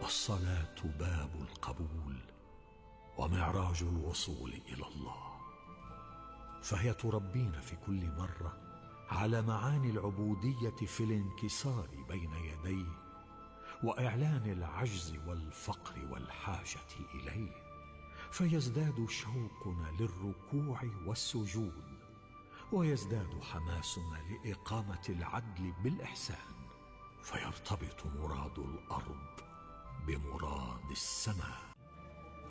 والصلاة باب القبول ومعراج الوصول إلى الله، فهي تربينا في كل مرة على معاني العبودية في الانكسار بين يديه وإعلان العجز والفقر والحاجة إليه، فيزداد شوقنا للركوع والسجود، ويزداد حماسنا لإقامة العدل بالإحسان، فيرتبط مراد الأرض بمراد السماء.